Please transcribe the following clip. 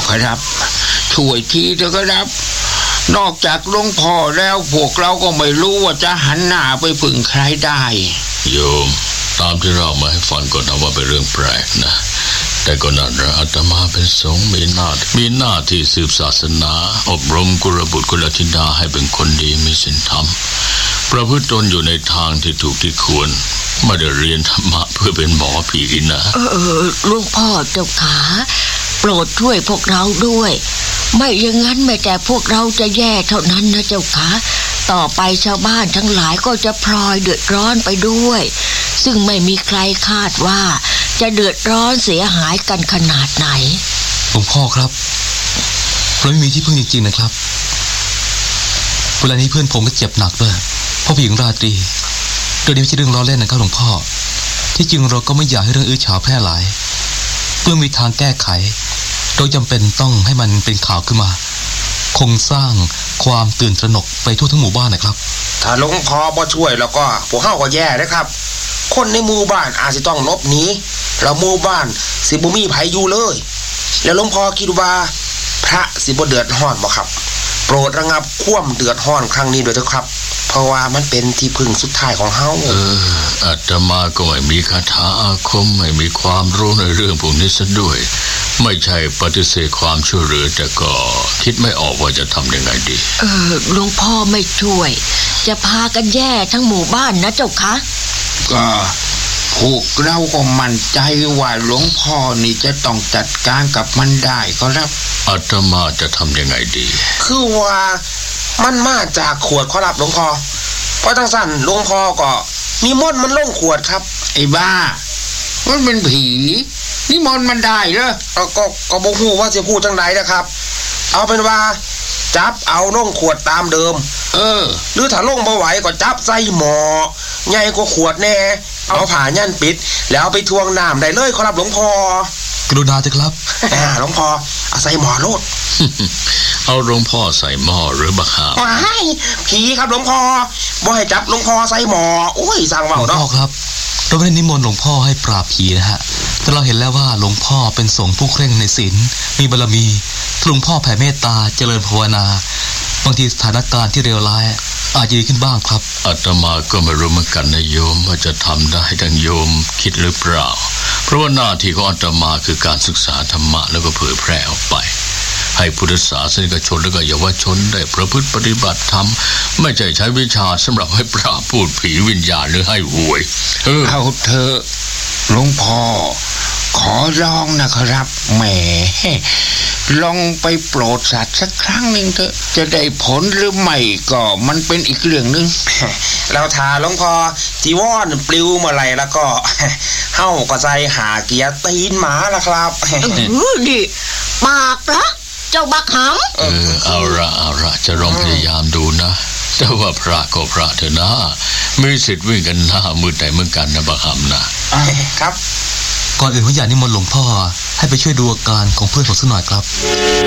ครับช่วยทีเถอะครับนอกจากหลวงพ่อแล้วพวกเราก็ไม่รู้ว่าจะหันหน้าไปพึ่งใครได้โยมตามที่เรามาให้ฟังก็นับว่าเป็นเรื่องแปลกนะแต่ก็นั่นแหละอาตมาเป็นสงฆ์มีหน้าที่สืบศาสนาอบรมกุลบุตรกุลธิดาให้เป็นคนดีมีศีลธรรมประพฤติตนอยู่ในทางที่ถูกที่ควรไม่ได้เรียนธรรมะเพื่อเป็นหมอผีนะหลวงพ่อเจ้าขาโปรดช่วยพวกเราด้วยไม่อย่างนั้นแม้แต่พวกเราจะแย่เท่านั้นนะเจ้าขาต่อไปชาวบ้านทั้งหลายก็จะพลอยเดือดร้อนไปด้วยซึ่งไม่มีใครคาดว่าจะเดือดร้อนเสียหายกันขนาดไหนหลวงพ่อครับเราไม่มีที่พึ่งจริงๆนะครับเวลานี้เพื่อนผมก็เจ็บหนักด้วยเพราะผู้หญิงราตรีโดยนี้ไม่ใช่เรื่องล้อเล่นนะครับหลวงพ่อที่จริงเราก็ไม่อยากให้เรื่องอื้อฉาวแพร่หลายเพื่อมีทางแก้ไขโดยจำเป็นต้องให้มันเป็นข่าวขึ้นมาคงสร้างความตื่นตระหนกไปทั่วทั้งหมู่บ้านนะครับถ้าหลวงพ่อบ่ช่วยแล้วก็พวกเฮาก็แย่นะครับคนในหมู่บ้านอาจจะต้องหลบหนีแล้วหมู่บ้านสิบ่มีไผอยู่เลยแล้วหลวงพ่อคิดว่าพระสิบ่เดือดร้อนบ่ครับโปรดระงับความเดือดร้อนครั้งนี้ด้วยเถอะครับเพราะว่ามันเป็นที่พึ่งสุดท้ายของเฮาอาตมาก็ไม่มีคาถาอาคมไม่มีความรู้ในเรื่องพวกนี้ซะด้วยไม่ใช่ปฏิเสธความช่วยเหลือแต่ก็คิดไม่ออกว่าจะทำยังไงดีหลวงพ่อไม่ช่วยจะพากันแย่ทั้งหมู่บ้านนะเจ้าคะก็พวกเราก็มั่นใจว่าหลวงพ่อนี่จะต้องจัดการกับมันได้ครับอาตมาจะทำยังไงดีคือว่ามันมาจากขวดขอรับหลวงพ่อเพราะทั้งสั้นหลวงพ่อก็นิมนต์มันลงขวดครับไอ้บ้ามันเป็นผีนิมนต์มันได้เหรอก็บ่ฮู้ว่าสิพูดจังไดนะครับเอาเป็นว่าจับเอาลงขวดตามเดิมหรือถ้าลงบ่ไหวก็จับใส่หม้อใหญ่กว่าขวดแน่เอาผ้ายันปิดแล้วเอาไปทวงน้ำได้เลยขอรับหลวงพ่อกรุณาเถอะครับหลวงพ่อเอาใส่หม้อโลดเอาหลวงพ่อใส่หม้อหรือบักหาว้ายผีครับหลวงพ่อบ่ให้จับหลวงพ่อใส่หม้อโอ้ยสั่งเว้าเนาะหลวงพ่อครับเราไม่ได้นิมนต์หลวงพ่อให้ปราบผีนะฮะแต่เราเห็นแล้วว่าหลวงพ่อเป็นสงฆ์ผู้เคร่งในศีลมีบารมีหลวงพ่อแผ่เมตตาเจริญภาวนาบางทีสถานการณ์ที่เลวร้ายอาจจะดีขึ้นบ้างครับอาตมาก็ไม่รู้เหมือนกันนะโยมว่าจะทำได้ดังโยมคิดหรือเปล่าเพราะว่าหน้าที่ของอาตมาคือการศึกษาธรรมะแล้วก็เผยแพร่ออกไปให้พุทธศาสนิกชนและก็เยาวชนได้ประพฤติปฏิบัติธรรมไม่ใช่ใช้วิชาสำหรับให้ปราบพูดผีวิญญาณหรือให้หวยเอาเถอะหลวงพ่อขอร้องนะครับแหมลองไปโปรดสัตว์สักครั้งหนึ่งเถอะจะได้ผลหรือไม่ก็มันเป็นอีกเรื่องนึงเราทาหลวงพ่อจีวรปลิวเมื่อไหร่แล้วก็เฮาก็ใจหาเกียร์ตีนหมาละครับดิปากละเจ้าบักหำเอาละจะลองพยายามดูนะแต่ว่าพระก็พระเถอะนะมีสิทธิ์วิ่งกันหน้ามือแต่เหมือนกันนะบักหำนะครับก่อนอื่นผมอยากนิมนต์หลวงพ่อให้ไปช่วยดูอาการของเพื่อนผมสักหน่อยครับ